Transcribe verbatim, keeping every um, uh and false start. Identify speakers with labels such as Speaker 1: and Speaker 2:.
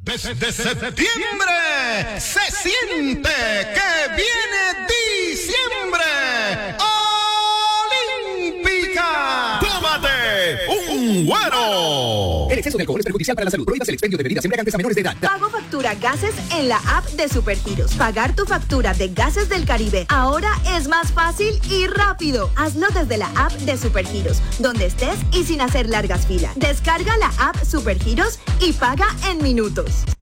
Speaker 1: Desde septiembre se siente que viene diciembre. ¡Olímpica! ¡Tómate un güero!
Speaker 2: El exceso de alcohol es perjudicial para la salud. Prohíbas el expendio de bebidas embriagantes a menores de edad.
Speaker 3: Pago factura gases en la app de Supergiros. Pagar tu factura de Gases del Caribe ahora es más fácil y rápido. Hazlo desde la app de Supergiros, donde estés y sin hacer largas filas. Descarga la app Supergiros y paga en minutos.